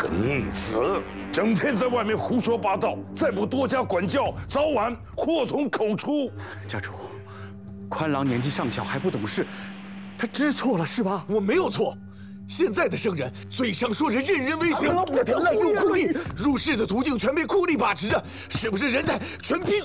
个逆子，整天在外面胡说八道，再不多加管教，早晚祸从口出。 家主，宽郎年纪尚小，还不懂事，他知错了是吧？ 我没有错。现在的圣人嘴上说着任人唯行，滥用酷吏，入世的途径全被酷吏把持着，是不是人才全凭